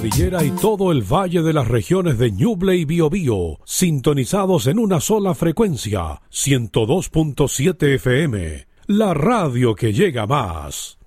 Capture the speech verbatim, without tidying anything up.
Cordillera y todo el valle de las regiones de Ñuble y Biobío, sintonizados en una sola frecuencia, ciento dos punto siete F M, la radio que llega más.